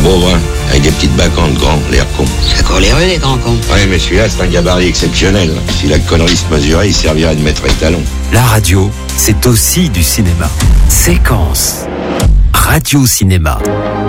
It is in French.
beau, hein, avec des petites bacantes grands, l'air con. C'est coléreux, les grands cons. Ouais, mais celui-là, c'est un gabarit exceptionnel. Si la connerie se mesurait, il servirait de maître étalon. La radio, c'est aussi du cinéma. Séquence. Radio Cinéma.